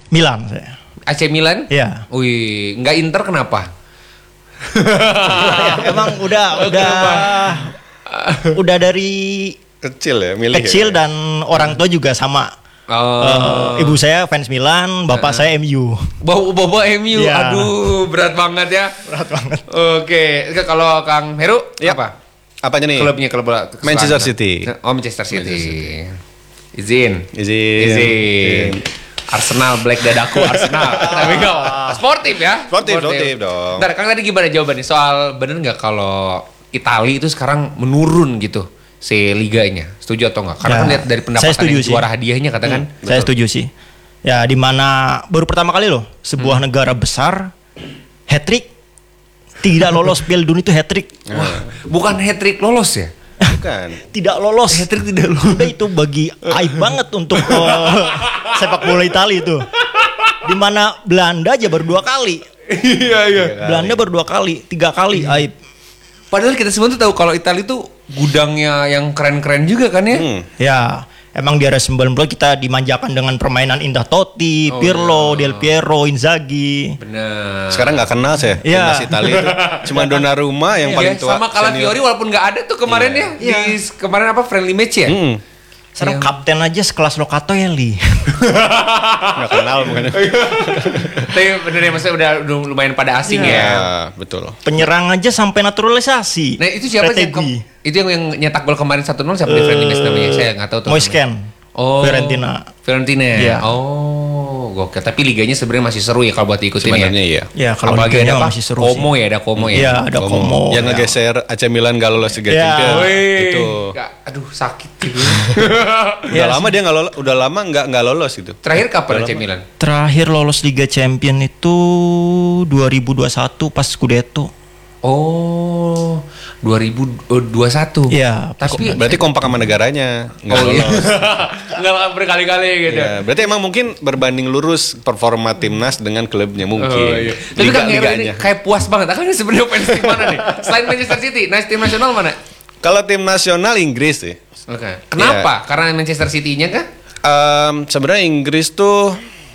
Milan saya. AC Milan? Iya. Wih, nggak Inter kenapa? Emang udah dari Kecil ya, milih kecil ya. dan orang tua juga sama. Ibu saya fans Milan, bapak saya MU. Bobo MU, Iya. aduh berat banget ya. Berat banget. Oke, kalau Kang Heru Iya. apa? Apanya nih? Klubnya klub bola Manchester kesukaan. City. Oh, Manchester City. Izin. Arsenal Black dadaku Arsenal. Tapi kok sportif ya? Sportif dong. Ntar Kang tadi gimana jawabannya soal bener nggak kalau Italia itu sekarang menurun gitu si liganya? Setuju atau nggak? Karena Ya, kan lihat dari saya pendapatan setuju yang sih. juara hadiahnya katakan. Saya setuju sih. Ya, di mana baru pertama kali loh sebuah negara besar hat-trick tidak lolos Piala Dunia itu hat-trick. Wah, bukan hat-trick lolos ya? Bukan. Tidak lolos. Hat-trick tidak lolos. Udah itu bagi aib banget untuk sepak bola Italia itu. Di mana Belanda aja baru 2 kali. Iya. Belanda baru 2 kali, 3 kali aib. Padahal kita semua tuh tahu kalau Italia tuh gudangnya yang keren-keren juga kan ya? Ya, emang di era 90 kita dimanjakan dengan permainan indah Totti, Pirlo, Del Piero, Inzaghi. Bener. Sekarang nggak kenal saya. Iya. Timnas Italia itu cuma Donnarumma yang paling Iya, tua. sama Calafiori walaupun nggak ada tuh kemarin ya. Di kemarin apa friendly match ya? Sekarang kapten aja sekelas Locatelli. Nggak kenal bukan? Tapi bener ya maksudnya udah lumayan pada asing ya. Ya, betul. Penyerang aja sampai naturalisasi. Nah itu siapa sih? Retegui. Itu yang nyetak gol kemarin 1-0 siapa di friendly match namanya? Saya nggak tahu tuh. Moisken. Oh, Fiorentina. Ya. Iya. Oh, gokil. Tapi liganya sebenarnya masih seru ya kalau buat diikutin Sebenarnya ya. iya. Ya, kalau Apalagi liganya ada apa? masih seru Como sih. ya, ada Como ya. Iya, ada Como. Yang Ya. ngegeser AC Milan nggak lolos Liga Ya. Champions. Wih, Itu. aduh sakit gitu. Udah lama dia nggak lolos, udah lama nggak lolos gitu. Terakhir kapan AC Milan? Terakhir lolos Liga Champion itu 2021 pas Scudetto. Oh, 2021. Iya, Tapi Berarti kompak sama negaranya nggak iya. lolos. Nggak berkali-kali gitu. Ya, berarti emang mungkin berbanding lurus performa timnas dengan klubnya mungkin. Oh, iya. Tapi Kang Heru ini kayak puas banget. Akan sebenarnya fans tim mana nih? Selain Manchester City, tim nasional mana? Kalau tim nasional Inggris sih. Oke. Kenapa? Karena Manchester City-nya kah? Sebenarnya Inggris tuh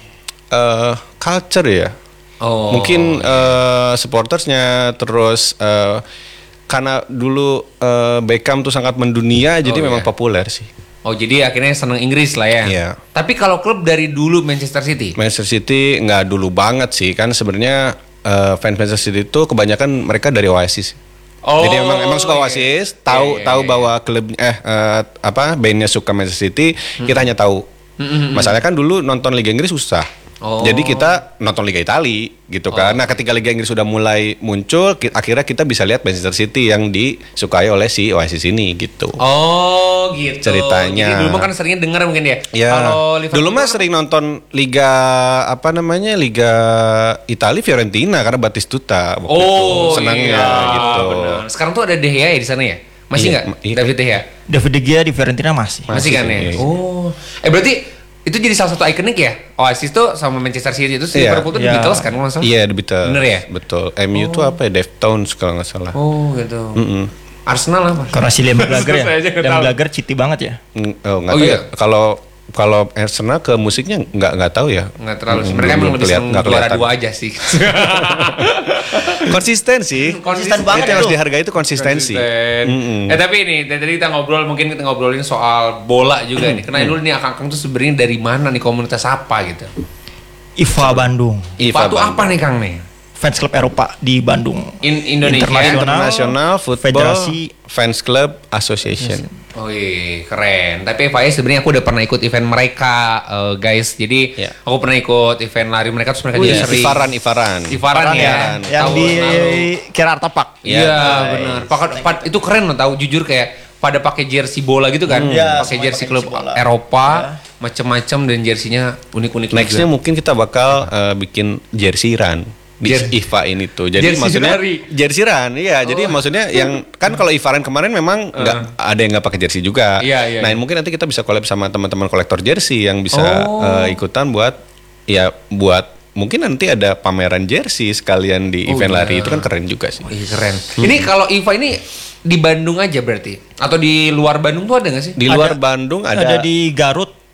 culture ya. Oh. Mungkin supportersnya terus karena dulu Beckham tuh sangat mendunia jadi memang iya. populer sih. Oh, jadi akhirnya seneng Inggris lah ya. Iya. Tapi kalau klub dari dulu Manchester City. Manchester City nggak dulu banget sih kan sebenarnya fans Manchester City itu kebanyakan mereka dari Oasis. Oh, Jadi emang suka iya. Oasis, tahu bahwa klub bandnya suka Manchester City, kita hanya tahu. Masalahnya kan dulu nonton Liga Inggris susah. Oh. Jadi kita nonton Liga Italia gitu kan. Nah, ketika Liga Inggris sudah mulai muncul, akhirnya kita bisa lihat Manchester City yang disukai oleh si Oasis ini gitu. Oh, gitu. Ceritanya. Jadi dulu mah kan seringnya dengar mungkin ya. Ya, Kalau Liverpool dulu mah sering nonton Liga Liga Italia Fiorentina karena Batistuta waktu Oh, itu senangnya iya, gitu. benar. Sekarang tuh ada De Gea ya di sana ya? Masih Iya, nggak? iya. David De Gea? David De Gea di Fiorentina masih. Masih kan ya? iya. Oh. Berarti itu jadi salah satu ikonik ya? Oasis tuh sama Manchester City itu Iya. Liverpool tuh The Iya. Beatles kan kalau nggak salah? Iya, The Beatles. Bener ya? Betul. MU tuh apa ya? Deftones kalau nggak salah. Oh, gitu. Arsenal apa? Karena si Liam Gallagher ya. Saya aja nggak Liam tahu. Gallagher citi banget ya. Oh, nggak Oh, tahu iya. ya. Kalau Arsenal ke musiknya nggak tahu ya. Nggak terlalu. Mereka emang lebih seneng nggak juara kelihatan. dua aja sih. Konsisten sih. Konsisten banget Itu yang harus tuh. dihargai itu konsistensi. Tapi ini tadi kita mungkin kita ngobrolin soal bola juga nih. Kenalin dulu nih Akang tuh sebenarnya dari mana nih, komunitas apa gitu? IFA Bandung. IFA tuh apa nih Kang nih? Fans klub Eropa di Bandung. Indonesia. International Football Federasi Fans Club Association. Oh iya, keren. Tapi FIA sebenarnya aku udah pernah ikut event mereka, guys. Jadi Iya. aku pernah ikut event lari mereka, terus mereka juga sering. Ivaran ya. Yang Tahun di lalu. Kira Artapak. Iya, benar. Itu keren loh, tahu jujur kayak pada pakai jersey bola gitu kan. Iya, Pakai semuanya jersey pakai klub jersey bola. Eropa, macem-macem dan jersinya unik-unik Nextnya juga. mungkin kita bakal bikin jersey run di IFA ini tuh. Jadi Jersey maksudnya lari. jersey run, iya. Jadi maksudnya yang kan kalau IFA run kemarin memang nggak ada yang nggak pakai jersey juga. Iya, Nah iya. mungkin nanti kita bisa collab sama teman-teman kolektor jersey yang bisa Oh. ikutan buat mungkin nanti ada pameran jersey sekalian di event iya. lari itu kan keren juga sih. Iya, keren. Ini kalau IFA ini di Bandung aja berarti? Atau di luar Bandung tuh ada nggak sih? Di luar Bandung ada di Garut,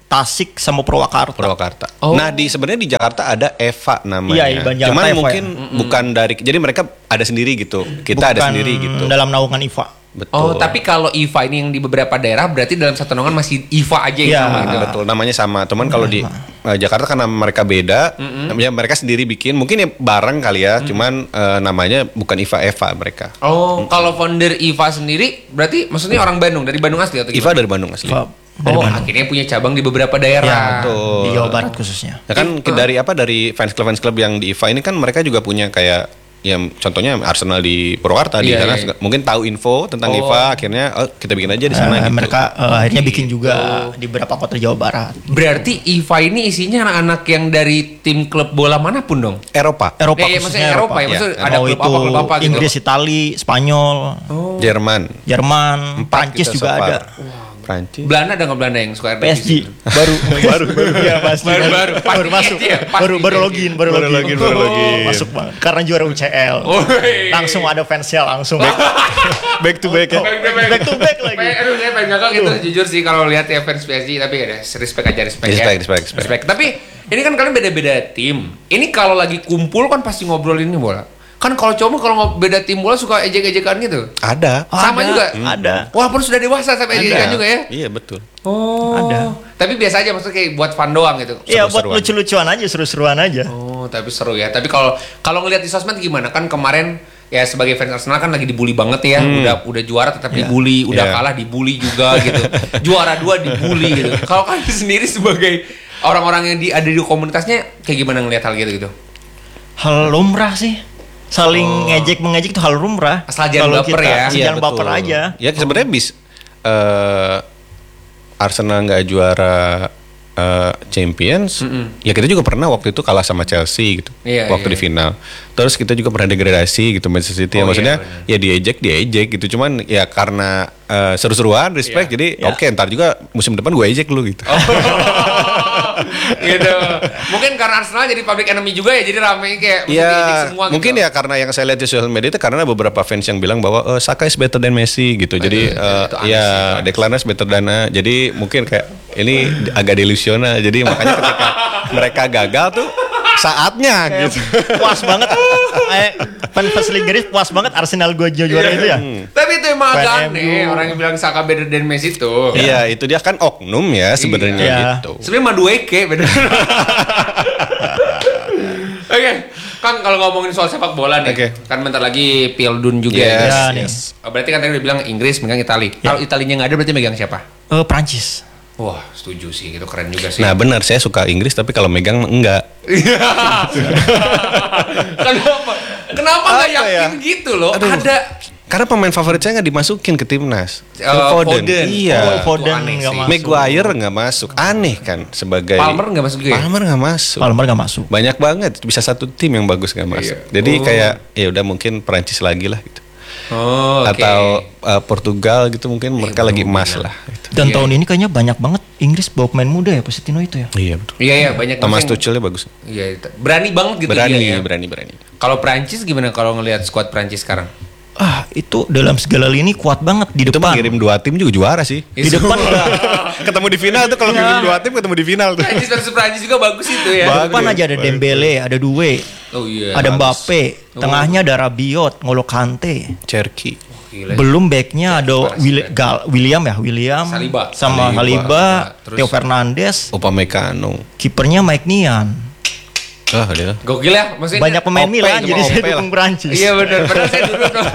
Tasik sama Purwakarta. Purwakarta. Oh. Nah, sebenarnya di Jakarta ada EVA namanya. Iya, Jakarta Cuman EVA, mungkin bukan dari, jadi mereka ada sendiri gitu. Kita ada Bukan sendiri gitu. dalam naungan IFA. Betul. Oh, tapi kalau IVA ini yang di beberapa daerah berarti dalam satu naungan masih IVA aja yang Iya. sama gitu. Betul, namanya sama. Cuman kalau di Jakarta karena mereka beda, ya mereka sendiri bikin. Mungkin ya bareng kali ya, cuman namanya bukan IVA EVA mereka. Oh, kalau founder IVA sendiri berarti maksudnya orang Bandung, dari Bandung asli atau IVA gimana? dari Bandung asli. IFA dari Oh, Bandung. akhirnya punya cabang di beberapa Ya, daerah. betul. di Jawa Barat khususnya. Ya kan dari dari fans club yang di IVA ini kan mereka juga punya kayak ya contohnya Arsenal di Purwakarta di Iya, sana iya. mungkin tahu info tentang Oh. IVA, akhirnya kita bikin aja di sana gitu. Mereka akhirnya bikin gitu. juga di beberapa kota Jawa Barat. Berarti IVA ini isinya anak-anak yang dari tim klub bola manapun dong? Eropa, Eropa Iya, khususnya maksudnya Eropa ya, maksudnya Iya. ada Mau klub itu apa gitu. Inggris, Itali, Spanyol, Jerman, Jerman, Prancis kita juga so far. ada. Prancis. Belanda ada nggak Belanda yang suka RDP? PSG baru ya pasti Baru baru masuk ya, pasti baru PSG. login Baru login. masuk Bang. Karena juara UCL Oh, iya. langsung ada fansnya langsung Back to back ya. back to back lagi. Aduh, saya pengen ngakak gitu jujur sih kalau lihat ya fans PSG, tapi ada respect aja respect ya. Respect. Tapi ini kan kalian beda-beda tim. Ini kalau lagi kumpul kan pasti ngobrolin ini bola. Kan kalau cowok kalau beda tim bola suka ejek-ejekan gitu. Ada. Sama juga? Ada. Walaupun sudah dewasa sampai ejekan juga ya. Iya betul. Oh. Ada. Tapi biasa aja maksudnya kayak buat fun doang gitu. Iya buat Seru-seruan. lucu-lucuan aja seru-seruan aja. Oh, tapi seru ya. Tapi kalau ngelihat di sosmed gimana? Kan kemarin ya sebagai fans Arsenal kan lagi dibully banget ya. Udah juara tetap dibully, udah Iya. kalah dibully juga gitu. Juara 2 dibully gitu. Kalau kalian sendiri sebagai orang-orang yang ada di komunitasnya kayak gimana ngelihat hal gitu? Hal lumrah sih. Saling ngejek mengejek itu hal lumrah. Asal jangan Kalau baper kita ya. asal jangan baper aja. Ya sebenarnya Arsenal nggak juara Champions, ya kita juga pernah waktu itu kalah sama Chelsea gitu, Iya, waktu iya. di final. Terus kita juga pernah degradasi gitu Manchester City. Oh, Maksudnya iya, ya diejek gitu. Cuman ya karena seru-seruan, respect. Jadi Iya. oke, ntar juga musim depan gue ejek lu gitu. Gitu. Mungkin karena Arsenal jadi public enemy juga ya, jadi rame kayak Ya mesti semua mungkin gitu. ya karena yang saya lihat di sosial media itu karena beberapa fans yang bilang bahwa Saka is better than Messi gitu. Jadi itu aneh ya sih, Declan Rice better than jadi mungkin kayak ini agak delusional. Jadi makanya ketika mereka gagal tuh saatnya gitu. Puas banget. Fans Liga Inggris puas banget Arsenal gue juara itu ya. Tapi itu emang agak Fan aneh MU. orang yang bilang Saka better than Messi tuh. Iya, itu dia kan oknum ya sebenarnya Iya. gitu. Sebenarnya Madueke bener. Oke, Kang kalau ngomongin soal sepak bola nih, Oke. kan bentar lagi Piala Dunia juga Yes, ya. Ya, nih. yes. Berarti kan tadi udah bilang Inggris megang Itali. Kalau Italinya nggak ada berarti megang siapa? Prancis. Wah, setuju sih, itu keren juga sih. Nah benar, saya suka Inggris tapi kalau megang enggak. Kenapa? Kenapa nggak Apa yakin ya? gitu loh? Aduh. Ada Karena pemain favorit saya nggak dimasukin ke timnas. Foden. Iya. Oh, itu Foden aneh nggak sih. masuk. Maguire nggak masuk, aneh kan sebagai Palmer nggak masuk juga ya? Palmer nggak masuk. Palmer nggak masuk. Banyak banget, bisa satu tim yang bagus nggak masuk. Iya. Jadi Oh. kayak ya udah mungkin Perancis lagi lah gitu. Oh, oke. Atau Portugal gitu mungkin mereka lagi emas lah. Gitu. Dan Iya. tahun ini kayaknya banyak banget Inggris bawa pemain muda ya Pochettino itu ya. Iya betul. Iya, iya, banyak Thomas maksudnya- Tuchelnya bagus. Iya, berani banget gitu Berani, dia ya. berani. Kalau Prancis gimana kalau ngelihat skuad Prancis sekarang? Itu dalam segala lini kuat banget di Itu depan. mengirim 2 tim juga juara sih. Di depan udah Ketemu di final tuh kalau ngirim 2 tim ketemu di final tuh. Prancis versus Prancis juga bagus itu ya. di depan aja ada Dembele, ada Due, Oh iya. ada bagus. Mbappe, tengahnya ada Rabiot, Ngolo Kante. Cherky. Gila. Belum backnya ada William Saliba. sama Saliba. Saliba, Terus- Theo Fernandes, Upamecano. kipernya Mike Nian. Dia. Gokil ya, maksudnya Banyak pemain OP Milan cuma jadi saya OP lah. dukung Prancis. Iya benar, padahal saya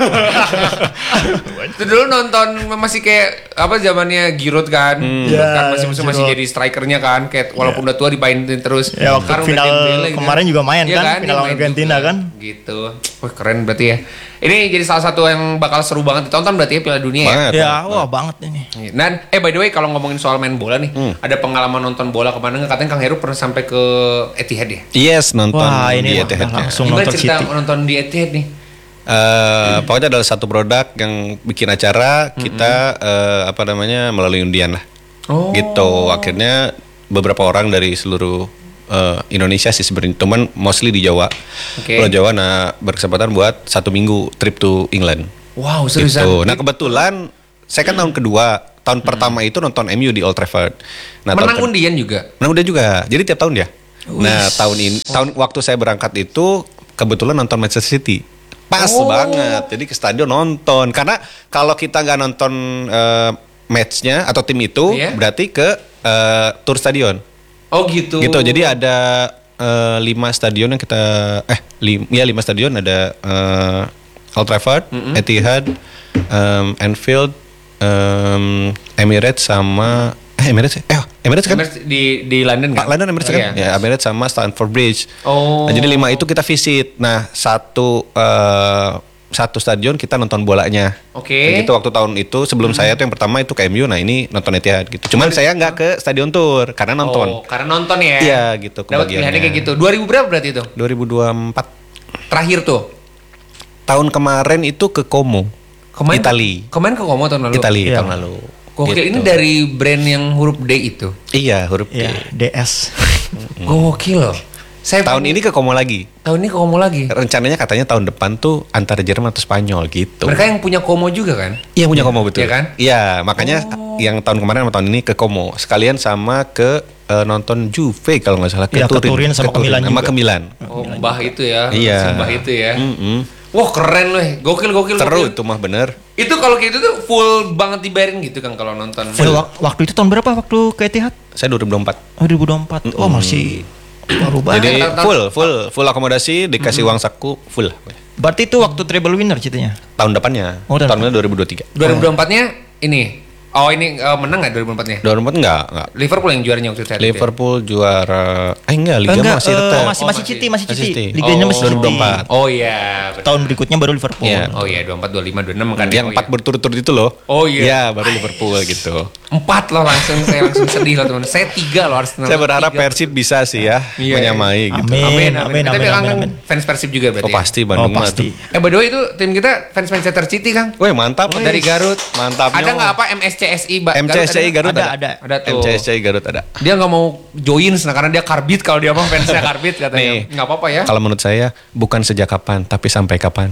dulu nonton masih kayak apa zamannya Giroud kan, kan Ya, masih Giroud. jadi strikernya kan, kayak walaupun udah tua dipainin terus. Ya, waktu Sekarang udah final Dembele gitu. kemarin juga main Iya kan, final dia lawan main Argentina juga. kan. Gitu. Wah keren berarti ya. Ini jadi salah satu yang bakal seru banget ditonton berarti ya Piala Dunia ya. Banget. Ya, wah banget ini. Dan by the way kalau ngomongin soal main bola nih, ada pengalaman nonton bola kemana nggak? Katanya Kang Heru pernah sampai ke Etihad ya? Yes, nonton Wah, di ini wah, Etihad-nya. langsung Gimana nonton cerita City. nonton di Etihad nih? Pokoknya adalah satu produk yang bikin acara kita melalui undian lah. Oh. Gitu. Akhirnya beberapa orang dari seluruh Indonesia sih sebenarnya, cuman mostly di Jawa. Oke. Pulau Jawa berkesempatan buat 1 minggu trip to England. Wow seriusan? Gitu. Nah kebetulan saya kan tahun kedua Tahun pertama itu nonton MU di Old Trafford. Nah, Menang tahun undian juga. Menang udah juga. Jadi tiap tahun dia. Nah, tahun waktu saya berangkat itu kebetulan nonton Manchester City. Pas banget. Jadi ke stadion nonton. Karena kalau kita nggak nonton matchnya atau tim itu, berarti ke tour stadion. Oh gitu. Gitu. Jadi ada 5 stadion yang kita 5 stadion ada Old Trafford, Etihad, Anfield, Emirates sama Emirates kan? Emirates di London kan? London Emirates kan? Ya, Emirates sama Stamford Bridge. Oh. Nah, jadi 5 itu kita visit. Nah, satu stadion kita nonton bolanya. Oke. Gitu waktu tahun itu sebelum saya tuh yang pertama itu ke MU, nah ini nonton Etihad gitu. Cuman saya nggak ke stadion tour karena nonton. Oh, karena nonton ya. Iya gitu Dapat pilihannya kayak gitu. 2000 berapa berarti itu? 2024. Terakhir tuh. Tahun kemarin itu ke Como. Itali. Kemarin ke Como tahun lalu. Itali Iya. tahun lalu. Gokil, Gitu. ini dari brand yang huruf D itu. Iya, huruf D. Ya, DS. Gokil loh. Saya Tahun ini ke Como lagi. Tahun ini ke Como lagi. Rencananya katanya tahun depan tuh antara Jerman atau Spanyol gitu. Mereka yang punya Como juga kan? Iya punya Como betul. Iya kan? Iya, makanya yang tahun kemarin sama tahun ini ke Como. Sekalian sama ke nonton Juve kalau nggak salah Iya, ke Turin sama ke Milan sama juga. ke Milan. Oh, Mbah itu ya. Iya. Si Mbah itu ya. Mm-mm. Wah, keren loh. Gokil. Seru itu mah bener. Itu kalau kayak gitu tuh full banget dibayarin gitu kan kalau nonton. Waktu itu tahun berapa waktu ke Etihad? Saya 2024. Oh, 2024. Oh, masih baru Jadi banget. full akomodasi, dikasih uang saku full. Berarti itu waktu treble winner ceritanya. Tahun depannya. Oh, tahun 2023. 2024-nya ini. Oh, ini menang nggak 2024-nya? 2024 enggak. Liverpool yang juaranya waktu itu. Liverpool juara enggak, Liga masih tetap. masih City, masih Masih City. City. Liganya masih City. 2024. Oh iya. betul. Tahun berikutnya baru Liverpool. Iya. Oh iya, 24, 25, 26 kan. Yang 4 berturut-turut itu loh. Oh iya. Ya, baru Liverpool gitu. 4 loh saya langsung sedih loh teman. Saya 3 loh Arsenal. Saya berharap 3. Persib bisa sih ya Iya, menyamai gitu. Amin. Tapi Kang fans Persib juga berarti. Oh pasti Bandung mah pasti. tuh. By the way itu tim kita fans Manchester City Kang. Weh mantap. Dari Garut. Mantapnya. Ada nggak apa MSCSI MCSI Garut Ada. Ada tuh. MCSI Garut ada. Dia nggak mau join karena dia karbit kalau dia mau fansnya karbit katanya. Nih. Nggak apa-apa ya. Kalau menurut saya bukan sejak kapan tapi sampai kapan.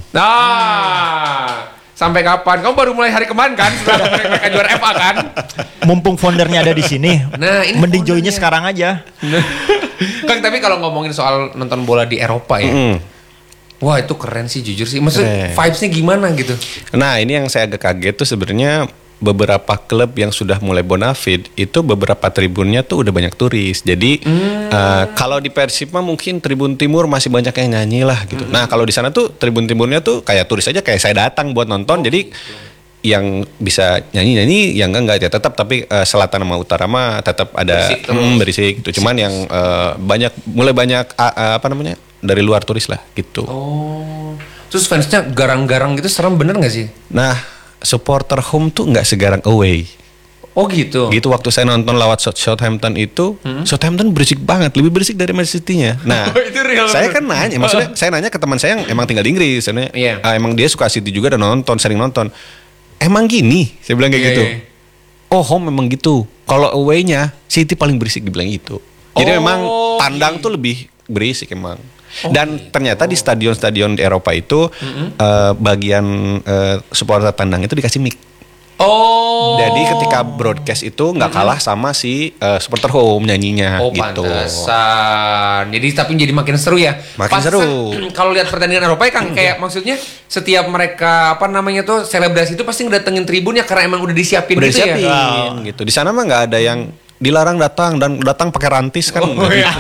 Nah, sampai kapan? Kamu baru mulai hari kemarin kan setelah mereka juara FA kan? Mumpung foundernya ada di sini. Nah, ini mending foundernya. joinnya sekarang aja. Kang, tapi kalau ngomongin soal nonton bola di Eropa ya. Wah, itu keren sih jujur sih. Maksudnya Keren. vibes-nya gimana gitu? Nah ini yang saya agak kaget tuh sebenarnya beberapa klub yang sudah mulai bonafide itu beberapa tribunnya tuh udah banyak turis. Jadi kalau di Persib mah mungkin tribun timur masih banyak yang nyanyi lah gitu. Nah kalau di sana tuh tribun timurnya tuh kayak turis aja kayak saya datang buat nonton. Jadi yang bisa nyanyi yang enggak ya tetap tapi selatan sama utara mah tetap ada Berisik terus. berisik gitu. Cuman yang mulai banyak apa namanya dari luar turis lah gitu. Oh. Terus fansnya garang-garang gitu serem bener nggak sih? Nah supporter home tuh nggak segarang away. Oh gitu. Gitu waktu saya nonton lewat Southampton itu, Southampton berisik banget, lebih berisik dari Man City-nya. Nah, Itu real saya bener. kan nanya, maksudnya saya nanya ke teman saya yang emang tinggal di Inggris, saya nanya, Iya. emang dia suka City juga dan nonton, sering nonton. Emang gini, saya bilang kayak Iya, gitu. iya. Oh, home memang gitu. Kalau away-nya City paling berisik dibilang gitu. Jadi Oh, memang tandang tuh lebih berisik emang. Dan gitu. ternyata di stadion-stadion di Eropa itu bagian supporter tandang itu dikasih mic. Oh. Jadi ketika broadcast itu nggak kalah sama si supporter home nyanyinya Oh gitu. pantesan. Jadi tapi jadi makin seru ya. Makin Pantesan, seru. Kalau lihat pertandingan Eropa ya Kang, kayak maksudnya setiap mereka apa namanya tuh selebrasi itu pasti ngedatengin tribunnya karena emang udah disiapin Udah gitu disiapin ya. gitu. Di sana mah nggak ada yang dilarang datang dan datang pakai rantis kan. Oh iya.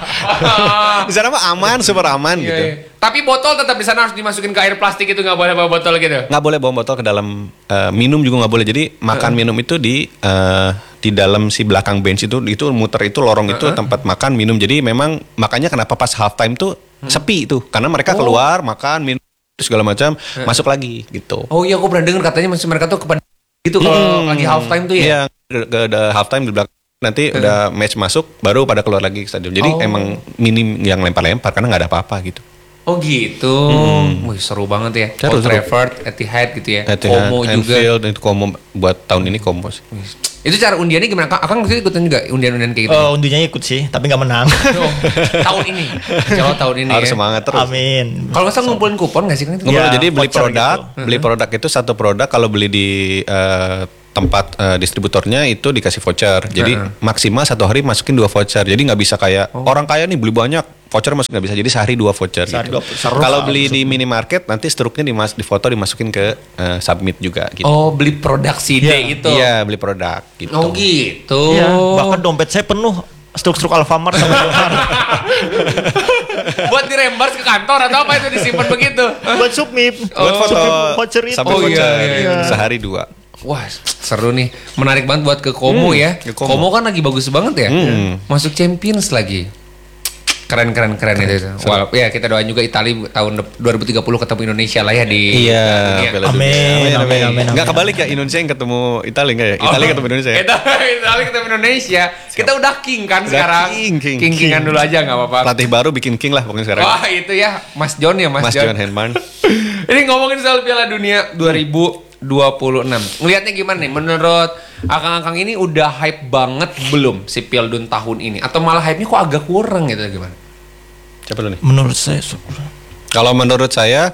Di sana mah aman, super aman Iya, gitu. iya. Tapi botol tetap di sana harus dimasukin ke air plastik itu nggak boleh bawa botol gitu. Nggak boleh bawa botol ke dalam minum juga nggak boleh. Jadi makan minum itu di dalam si belakang bench itu muter itu lorong itu tempat makan minum. Jadi memang makanya kenapa pas half time tuh sepi itu karena mereka keluar makan minum segala macam masuk lagi gitu. Oh iya, aku pernah dengar katanya masih mereka tuh kepada gitu kalau lagi half time tuh ya. Iya, ada half time di belakang nanti udah match masuk baru pada keluar lagi ke stadion. Jadi Oh. emang minim yang lempar-lempar karena nggak ada apa-apa gitu. Oh gitu. Wih, seru banget ya. Seru, Old seru. Trafford, Etihad gitu ya. Etihad, Como juga. Anfield itu Como buat tahun ini Como sih. Itu cara undiannya gimana? Akang waktu itu ikutan juga undian-undian kayak gitu. Undinya ikut sih, tapi nggak menang. Oh, tahun ini. Insya Allah tahun ini Harus ya. semangat terus. Amin. Kalau nggak salah ngumpulin kupon nggak sih kan itu? Ngumpul, Ya, jadi beli voucher produk, gitu. beli produk itu satu produk kalau beli di tempat distributornya itu dikasih voucher. Jadi maksimal 1 hari masukin 2 voucher. Jadi nggak bisa kayak orang kaya nih beli banyak voucher masuk nggak bisa. Jadi sehari 2 voucher Sehari gitu. 2 voucher. Kalau beli di minimarket nanti struknya difoto dimasukin ke submit juga gitu. Oh, beli produk CD itu. Iya, beli produk gitu. Oh gitu. Iya, bahkan dompet saya penuh struk-struk Alfamart sama Indomaret. Buat dirembars ke kantor atau apa itu disimpan begitu? Buat submit. Buat foto voucher itu. sampai Oh, voucher. iya. Sehari 2. Wah, seru nih. Menarik banget buat ke Como ya. ke Como. Como kan lagi bagus banget ya. Masuk Champions lagi. Keren itu. Wah, ya kita doain juga Italia tahun 2030 ketemu Indonesia lah ya di Iya, Piala Dunia. Amin. Nggak kebalik ya, Indonesia yang ketemu Italia nggak ya? Italia ketemu Indonesia ya? Italia ketemu Indonesia. Kita udah king kan Udah sekarang. king. King-kingan dulu aja nggak apa-apa. Pelatih baru bikin king lah pokoknya sekarang. Wah, itu ya Mas John ya, Mas John Henman. Ini ngomongin soal Piala Dunia 2026. Ngelihatnya gimana nih? Menurut akang-akang ini udah hype banget belum si Piala Dunia tahun ini? Atau malah hype-nya kok agak kurang gitu gimana? Siapa dulu nih? Menurut saya Kalau menurut saya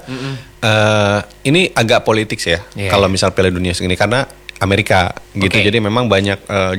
ini agak politik sih ya. Iya. Kalau misal Piala Dunia segini karena Amerika gitu. Oke. Jadi memang banyak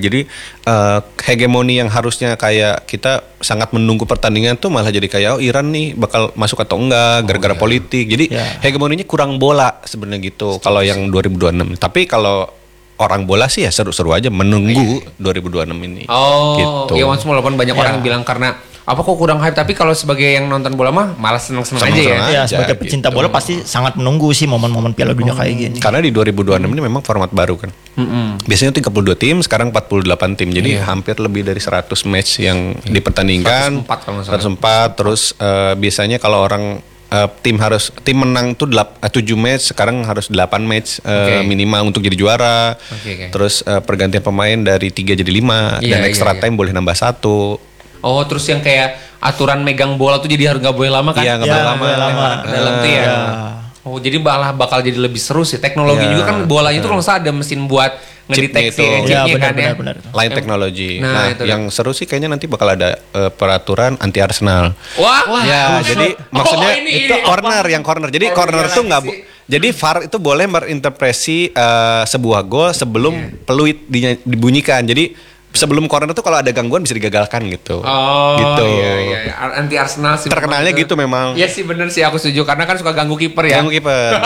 hegemoni yang harusnya kayak kita sangat menunggu pertandingan tuh malah jadi kayak Iran nih bakal masuk atau enggak gara-gara politik. Jadi hegemoninya kurang bola sebenarnya gitu kalau yang 2026. Tapi kalau orang bola sih ya seru-seru aja menunggu 2026 ini. Oh, gitu. iya walaupun banyak orang bilang karena apa kok kurang hype, tapi kalau sebagai yang nonton bola mah malah seneng-seneng aja ya. Seneng-seneng ya aja, sebagai pecinta bola pasti sangat menunggu sih momen-momen Piala Dunia kayak gini. Karena di 2026 ini memang format baru kan. Biasanya 32 tim, sekarang 48 tim. Jadi hampir lebih dari 100 match yang dipertandingkan. 104 kalau nggak salah. 104 terus biasanya kalau orang tim menang tuh 7 match, sekarang harus 8 match minimal untuk jadi juara. Oke. Terus pergantian pemain dari 3 jadi 5 Iya, dan extra iya. time boleh nambah 1. Oh, terus yang kayak aturan megang bola tuh jadi harus nggak boleh lama kan? Iya, nggak boleh lama. Dalam tuh ya. Oh, jadi malah bakal jadi lebih seru sih. Teknologi juga kan bolanya itu kalau nggak salah ada mesin buat ngedeteksi Chipnya itu. chipnya kan ya. benar. Lain teknologi. Nah, Nah, itu yang seru sih kayaknya nanti bakal ada peraturan anti Arsenal. Wah, Ya, jadi maksudnya ini. itu corner. Jadi corner tuh nggak jadi VAR itu boleh berinterpretasi sebuah gol sebelum peluit dibunyikan. Jadi sebelum corner tuh kalau ada gangguan bisa digagalkan gitu. Oh, gitu. Iya. Anti Arsenal sih. Terkenalnya gitu memang. Iya sih bener sih aku setuju karena kan suka ganggu kiper ya. Ganggu kiper.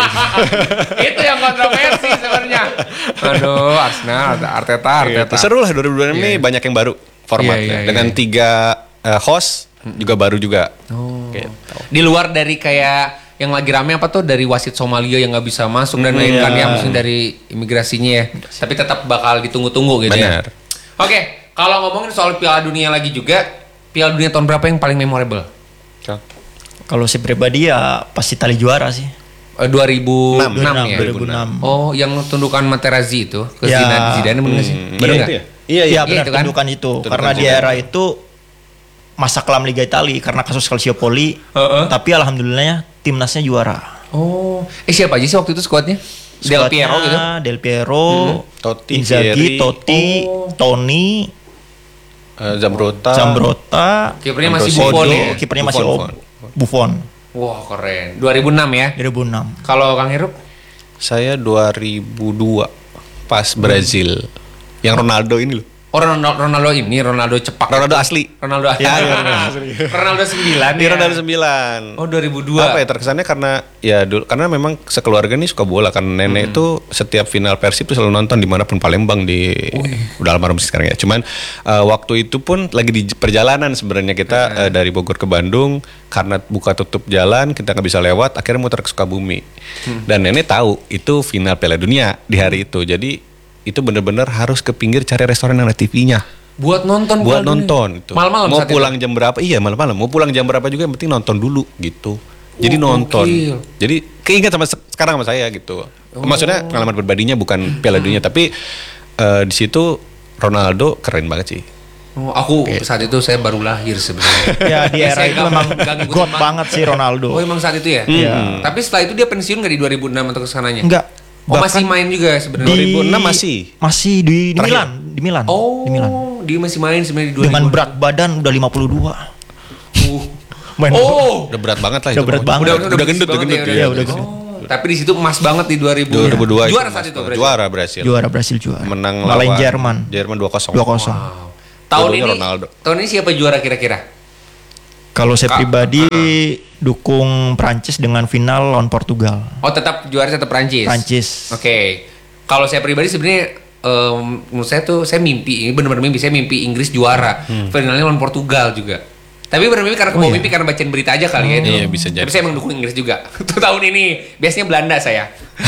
Itu yang kontroversi sebenarnya. Aduh, Arsenal, Arteta. Seru lah 2026 ini banyak yang baru formatnya. Iya. Dengan 3 host juga baru juga. Oh. Gitu. Di luar dari kayak yang lagi rame apa tuh dari wasit Somalia yang nggak bisa masuk dan lain kan ya, maksudnya dari imigrasinya ya. Tapi tetap bakal ditunggu-tunggu gitu ya. Benar. Oke, kalau ngomongin soal Piala Dunia lagi juga, Piala Dunia tahun berapa yang paling memorable? Kalau saya pribadi ya pasti Italia juara sih. 2006 ya. 2006. Oh, yang tundukan Materazzi itu ke Ya. Zidane bener nggak sih? Bener nggak? Iya, Iya benar itu kan. tundukan itu. Tundukan Karena di Zidane. era itu masa kelam Liga Italia karena kasus Calciopoli. Tapi alhamdulillahnya timnasnya juara. Oh, siapa aja sih waktu itu skuadnya? Del Piero gitu. Del Piero, Totti, Inzaghi, Thierry. Totti, Toni, Zambrota. Kipernya masih Ambrosio. Buffon ya? kipernya masih Buffon. Buffon Wah, keren. 2006 ya. 2006. Kalau Kang Herup? Saya 2002 pas Brazil. Yang Ronaldo ini loh. Oh, Ronaldo ini, Ronaldo cepak. Ronaldo asli. Ronaldo asli. Ronaldo 9 Ini ya. Ronaldo 9. Oh, 2002. Apa ya terkesannya karena ya dulu karena memang sekeluarga nih suka bola karena nenek itu setiap final Persib tuh selalu nonton dimanapun Palembang di udah almarhum sekarang ya. Cuman waktu itu pun lagi di perjalanan sebenarnya kita dari Bogor ke Bandung karena buka tutup jalan kita nggak bisa lewat akhirnya muter ke Sukabumi dan nenek tahu itu final Piala Dunia di hari itu jadi itu bener-bener harus ke pinggir cari restoran yang ada TV-nya. Buat nonton. Buat Piala Dunia. nonton itu. Malam-malam mau saat pulang itu? jam berapa? Iya malam-malam. Mau pulang jam berapa juga yang penting nonton dulu gitu. Jadi nonton. gokil. Jadi keinget sama sekarang sama saya gitu. Maksudnya pengalaman pribadinya bukan Piala Dunia tapi di situ Ronaldo keren banget sih. Oh, aku saat itu saya baru lahir sebenarnya. Ya di era Saya itu memang nggak ngikutin god banget. banget sih Ronaldo. Oh, emang saat itu ya? Iya. Tapi setelah itu dia pensiun nggak di 2006 atau kesananya? Enggak. Oh, Bahkan masih main juga sebenarnya. 2006 masih. Masih di Terakhir. Milan. Oh, Di Milan. dia masih main sebenarnya di 2000. Dengan berat badan udah 52. Main Oh, Udah berat banget lah Udah itu. berat pokoknya. banget. Udah gendut, banget udah gendut. ya, Iya, udah gendut. Tapi di situ emas banget di 2002 Juara itu saat itu berarti. juara Brasil. Juara Brasil juara. Menang ngalahin lawan Jerman. Jerman 2-0. 2-0. Wow. Tahun Dua-duanya ini Ronaldo. tahun ini siapa juara kira-kira? Kalau saya pribadi dukung Prancis dengan final lawan Portugal. Oh, tetap juara tetap Prancis. Prancis. Oke. Kalau saya pribadi sebenarnya menurut saya tuh saya mimpi, ini benar-benar mimpi, saya mimpi Inggris juara. Finalnya lawan Portugal juga. Tapi benar mimpi karena kebawa mimpi karena bacain berita aja kali ya itu. Iya, bisa jadi. Tapi saya emang dukung Inggris juga. Tuh tahun ini biasanya Belanda saya.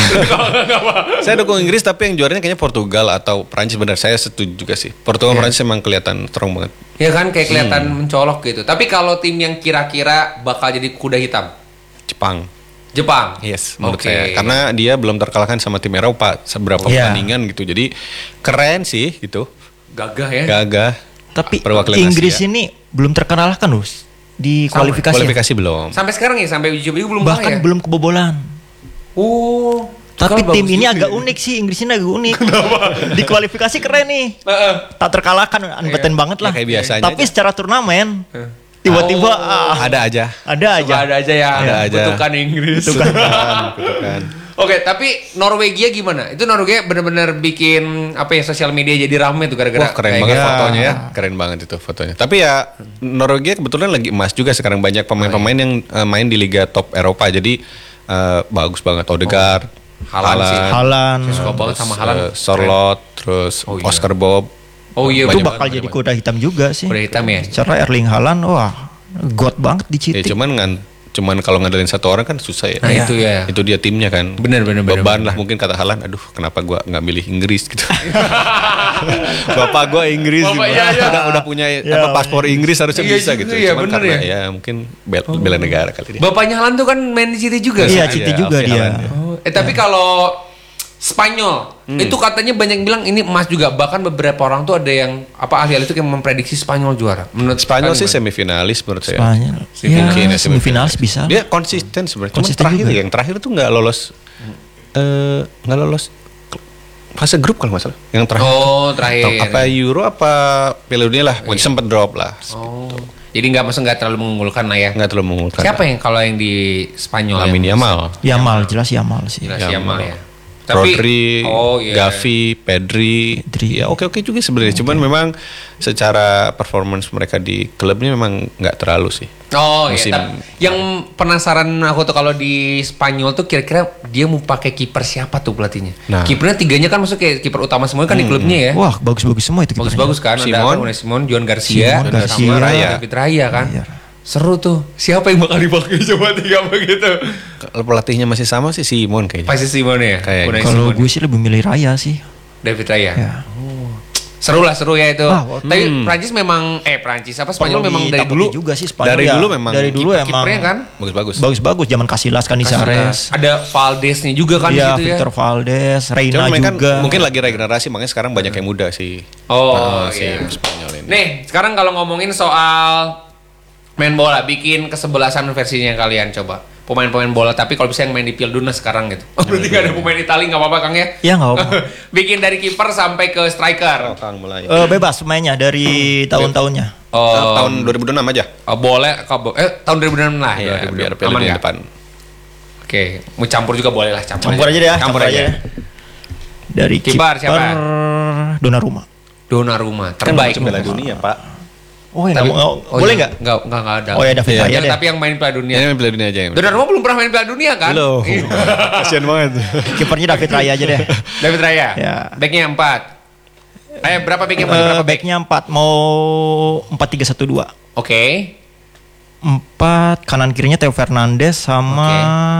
Saya dukung Inggris tapi yang juaranya kayaknya Portugal atau Prancis, benar. Saya setuju juga sih. Portugal Prancis emang kelihatan strong banget. Ya kan kayak kelihatan mencolok gitu. Tapi kalau tim yang kira-kira bakal jadi kuda hitam, Jepang. Jepang. Yes, menurut Oke. saya. Karena dia belum terkalahkan sama tim Eropa seberapa Iya. pertandingan gitu. Jadi keren sih gitu. Gagah ya. Gagah. Tapi Perwakilan Inggris Asia. ini belum terkalahkan loh di Sama. kualifikasi. Kualifikasi belum. Sampai sekarang ya, sampai uji coba belum Bahkan kalah ya? belum kebobolan. Oh. Tapi Kalau tim bagus ini juga agak ya. unik sih, Inggris ini agak unik. Di kualifikasi keren nih. Heeh. Tak terkalahkan, unbeaten banget lah. Ya, kayak biasanya Tapi aja. secara turnamen tiba-tiba Ada aja. ada aja. Coba ada aja ya. Ada aja. Kutukan Inggris. Kutukan. Oke, tapi Norwegia gimana? Itu Norwegia benar-benar bikin apa ya, sosial media jadi rame tuh gara-gara. Wah, keren kayak banget gitu. fotonya ya. Keren banget itu fotonya. Tapi ya Norwegia kebetulan lagi emas juga sekarang, banyak pemain-pemain yang main di liga top Eropa. Jadi bagus banget. Odegaard, Haaland sih. Haaland Saya suka banget sama Haaland. Sorlot, terus Oh, iya. Oscar Bob. Oh iya, itu banyak bakal banget, jadi banyak kuda hitam juga sih. banget. Kuda hitam ya. Secara Erling Haaland, wah, god banget di Ya City. cuman kalau ngandelin satu orang kan susah ya. Nah, itu ya. Itu dia timnya kan. Bener. Beban lah mungkin kata Haaland, aduh kenapa gua nggak milih Inggris gitu. Bapak gua Inggris Bapak, gitu. iya. Udah punya Iya, paspor Inggris harusnya Iya bisa juga gitu. ya, Cuman bener karena ya. ya mungkin bela negara kali dia. Bapaknya Haaland tuh kan main di City juga. Iya, kan? City Iya, juga Alfie dia. Haaland, ya. Tapi kalau Spanyol itu katanya banyak yang bilang ini emas juga, bahkan beberapa orang tuh ada yang ahli-ahli itu yang memprediksi Spanyol juara. Menurut Spanyol sih kalian gimana? semifinalis menurut saya. Spanyol. Mungkin Ya, ya, semifinalis bisa. Dia konsisten sebenarnya. Cuman Konsisten terakhir juga. yang terakhir tuh nggak lolos fase grup kalau nggak salah. Yang terakhir. Oh, terakhir. Apa Euro apa Piala Dunia lah. Pokoknya sempet drop lah. Oh. Jadi nggak terlalu mengunggulkan lah ya. Nggak terlalu mengunggulkan. Siapa yang kalau yang di Spanyol? Lamine yang Yamal. Yamal, jelas Yamal sih. Jelas Yamal. Yamal ya. Tapi Rodri, oh iya. Gavi, Pedri, ya oke juga sebenarnya. Cuman memang secara performance mereka di klubnya memang nggak terlalu sih. Oh Musim. iya. Yang penasaran aku tuh kalau di Spanyol tuh kira-kira dia mau pakai kiper siapa tuh pelatihnya? Nah. Kipernya tiganya kan maksudnya kayak kiper utama semua kan di klubnya ya. Wah, bagus-bagus semua itu. kipernya. Bagus-bagus kan. Simon. Ada Simon, Johan Garcia, Simon, dan Garcia, sama Raya. David Raya kan. Iya. Seru tuh. Siapa yang bakal dipakai coba tiga begitu? Kalau pelatihnya masih sama sih Simon kayaknya. Pasti Simon ya. Kayaknya. Unai Kalau Simon. gue sih lebih milih Raya sih. David Raya. Ya. Seru ya itu. Wah, Tapi Prancis memang Prancis apa Spanyol memang dari dulu juga sih Spanyol. Dari ya. dulu memang Dari dulu emang kipernya kan. Bagus-bagus. bagus-bagus. Zaman Casillas, Canizares. Ada Valdez-nya juga kan di Iya, situ ya. Victor Valdes, Reina Cuma mereka kan juga. mungkin lagi regenerasi, makanya sekarang banyak yang muda sih. Oh, si iya. Spanyol ini. Nih, sekarang kalau ngomongin soal main bola, bikin kesebelasan versinya kalian coba. Pemain-pemain bola, tapi kalau bisa yang main di Piala Dunia sekarang gitu. Oh, berarti nggak ada pemain Italia, nggak apa-apa Kang ya? Iya, nggak apa-apa. Bikin dari kiper sampai ke striker. Kang mulai. Bebas mainnya dari tahun-tahunnya. Oh, tahun 2006 aja. boleh, tahun 2006 lah. Iya, 2006. biar Piala Aman Dunia nggak? depan. Oke, mau campur juga boleh lah, Campur aja deh ya. Campur aja. deh. Dari Kiper siapa? Donnarumma. Donnarumma, Kan terbaik. macam Piala Dunia, Pak. Oh, ya, Tapi- boleh nggak? Nggak ada. Oh ya, David Iya. Raya Yang deh. tapi yang main Piala Dunia. Ini Piala Dunia aja yang. Donnarumma belum pernah main Piala Dunia kan? Belum. Iya. Kasian banget. Kipernya David Raya aja deh. David Raya. Ya. Backnya 4. Berapa backnya? Berapa back? Backnya 4, mau 4-3-1-2. Oke. 4, kanan kirinya Theo Fernandes sama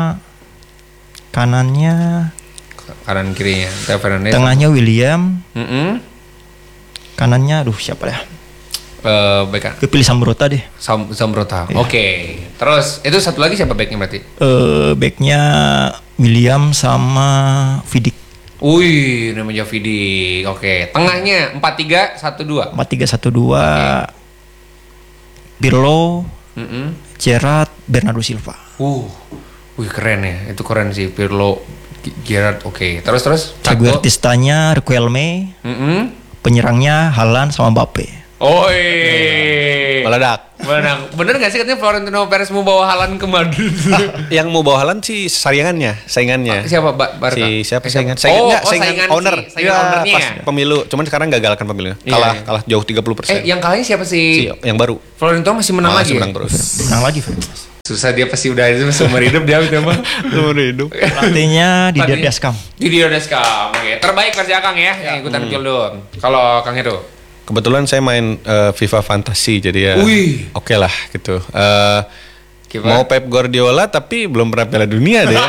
kanannya, Kanan kirinya Theo Fernandes. tengahnya William, Mm-mm. kanannya siapa ya? Back Gue pilih Sambrota deh. Zambrota. Iya. Oke. Terus itu satu lagi siapa backnya berarti? Backnya William sama Vidic. Wih, namanya Vidi. Oke. Tengahnya 4-3-1-2. 4-3-1-2. Pirlo, Mm-mm. Gerrard, Bernardo Silva. Wih keren ya. Itu keren sih Pirlo, Gerrard. Oke. Terus. Trequartistanya Riquelme, Mm-mm. penyerangnya Haaland sama Mbappe. Oi. Meledak. Bener gak sih katanya Florentino Perez mau bawa Haaland ke Madrid? Yang mau bawa Haaland sih saingannya. Siapa? Barca? Siapa saingan? Saingan owner. Saingan ownernya Pas ya? pemilu. Cuman sekarang gagalkan pemilunya. Iya. Kalah jauh 30%. Yang kalahnya siapa Si sih? yang baru. Florentino masih menang lagi Menang ya? terus. Menang lagi, Fred. Susah dia pasti udah itu seumur hidup dia udah mah. Seumur hidup. Pelatihnya di Deschamps. Didier Deschamps. Oke, terbaik versi Akang ya yang ikutan Pildun. Kalau Kang Heru? Kebetulan saya main FIFA Fantasy jadi ya Wih. oke lah gitu. Gimana? Mau Pep Guardiola tapi belum pernah Piala Dunia deh ya.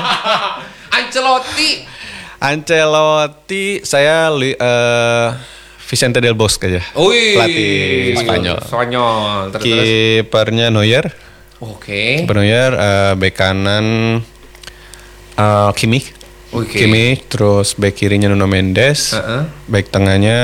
Ancelotti saya Vicente del Bosque aja. Wih. Pelatih Spanyol. Terus. Kipernya Neuer. Oke. Kiper Neuer, bek kanan Kimmich. Oke. Kimmich, terus bek kirinya Nuno Mendes. Bek tengahnya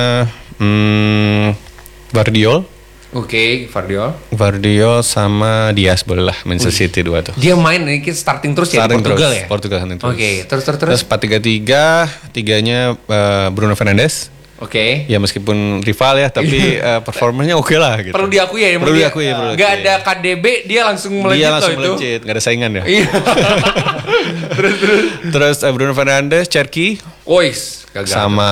Guardiol. Oke, Guardiol sama Diaz boleh lah Manchester City dua tuh. Dia main ini starting terus ya di Starting Portugal terus, ya? Portugal starting terus. Oke, terus. Terus 4-3-3, tiganya Bruno Fernandes. Oke. Ya meskipun rival ya, tapi performanya oke lah gitu. Perlu diakui ya, Perlu diakui. Gak ada KDB, dia langsung melejit Dia loh langsung itu. melejit, gak ada saingan ya. Iya. Terus Bruno Fernandes, Cherki, Ois, gagal. sama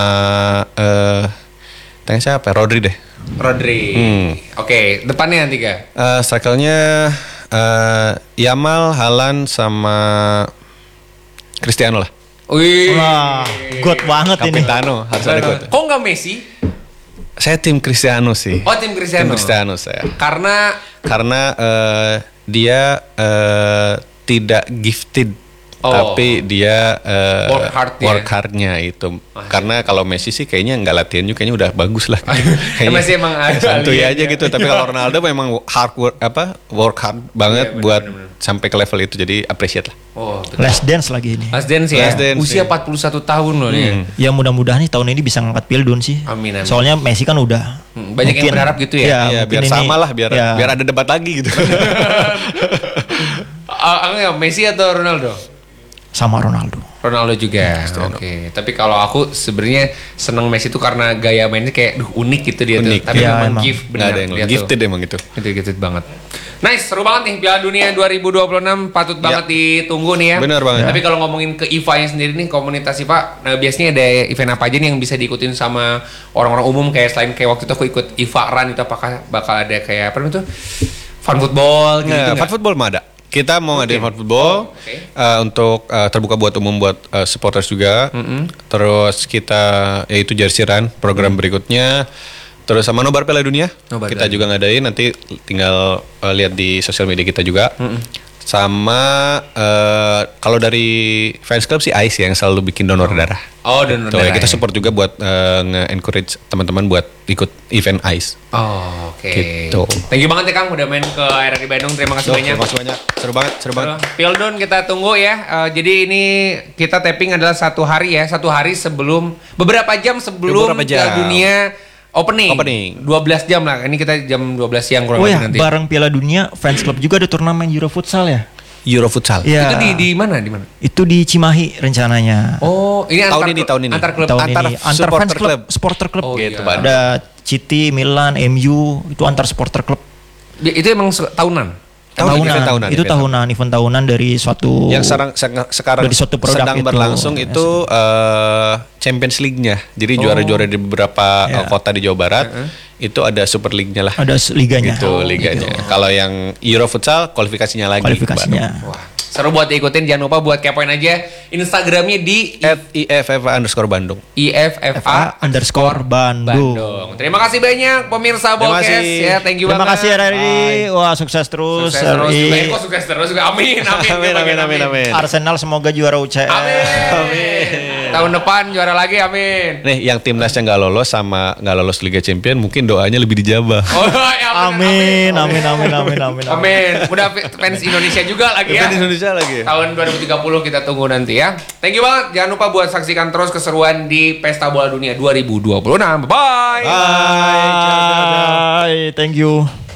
tanya siapa? Rodri deh. Rodri. Oke, depannya yang 3. Strikernya Yamal, Haaland sama Cristiano lah. Wih. Wah, god banget ini. Capitano harus ada god. Kok nggak Messi? Saya tim Cristiano sih. Oh, tim Cristiano. Tim Cristiano saya. Karena Dia tidak gifted, tapi dia work hardnya itu. Karena kalau Messi sih kayaknya nggak latihan juga, kayaknya udah bagus lah. Kayaknya Messi emang santuy ahlinya. aja gitu. Tapi kalau Ronaldo memang work hard banget Iya, buat bener. sampai ke level itu. Jadi appreciate lah. Oh, betul. Last Dance lagi ini. Last Dance ya. Last Dance, Usia iya. 41 tahun loh nih. Ya mudah-mudahan nih tahun ini bisa ngangkat Pildun sih. Amin. Soalnya Messi kan udah. Banyak yang berharap gitu ya? Iya, mungkin biar ini- sama lah, biar ya, ada debat lagi gitu. Messi atau Ronaldo? sama Ronaldo. Ronaldo juga. Oke. Tapi kalau aku sebenarnya seneng Messi tuh karena gaya mainnya kayak unik gitu dia Unik. tuh. Tapi Ya, memang emang. gift Nggak benar ada yang dia tuh. gifted emang gitu. Gifted banget. Nice, seru banget nih Piala Dunia 2026 patut banget ditunggu nih ya. Benar banget. Tapi kalau ngomongin ke IFA-nya sendiri nih, komunitas IFA, nah biasanya ada event apa aja nih yang bisa diikutin sama orang-orang umum kayak selain kayak waktu itu aku ikut IFA Run itu apakah bakal ada kayak apa namanya tuh? Fun football gitu Nah, nggak? fun football mah ada. Kita mau ngadain fun football untuk terbuka buat umum buat supporters juga. Terus kita yaitu jersey run program berikutnya. Terus sama nobar Piala Dunia Nobar kita Piala juga ngadain, nanti tinggal lihat di sosial media kita juga. Sama kalau dari fans club sih Ice yang selalu bikin donor darah. Oh, donor Tuh, ya, darah kita ya. support juga buat nge-encourage teman-teman buat ikut event Ice. Oh, oke. Gitu. Thank you banget ya Kang udah main ke RRI Bandung. Terima kasih banyak. Terima kasih banyak. Seru banget. Pildun kita tunggu ya. Jadi ini kita tapping adalah satu hari sebelum beberapa jam sebelum Beberapa jam. Piala Dunia opening. 12 jam lah. Ini kita jam 12 siang kurang Oh lebih ya, nanti. bareng Piala Dunia fans club juga ada turnamen Euro Futsal ya. Euro Futsal. Iya. Itu di mana? Di mana? Itu di Cimahi rencananya. Oh, ini Tahun ini. antar klub. Tahun antar ini antar supporter fans club, club. supporter club. Oh, Gitu, iya. Pak. Ada City, Milan, MU, itu antar supporter club. Itu emang tahunan. Tahunan, Itu event event tahunan dari suatu yang sekarang dari suatu produk sedang itu. berlangsung itu Champions League-nya. Jadi juara-juara di beberapa Ya. kota di Jawa Barat itu ada Super League-nya lah. ada liganya. Gitu liganya. Kalau yang Euro Futsal kualifikasinya lagi. Kualifikasinya. Wah, seru buat diikutin. Jangan lupa buat kepoin aja Instagramnya di @IFFA_Bandung. IFFA_Bandung. Terima kasih banyak pemirsa Terima Bolkes kasih. ya. Thank you Terima banget. kasih RRI. Wah, sukses terus. Sukses terus RRI. juga. Kok sukses terus juga. Amin. Amin. Arsenal semoga juara UCL. Amin. Tahun depan juara lagi, amin. Nih yang timnasnya nggak lolos sama nggak lolos Liga Champion mungkin doanya lebih dijabah. Oh, ya, Amin. Udah fans Indonesia juga lagi ya. Event Indonesia lagi. Tahun 2030 kita tunggu nanti ya. Thank you banget. Jangan lupa buat saksikan terus keseruan di Pesta Bola Dunia 2026. Bye. Bye. Bye. Thank you.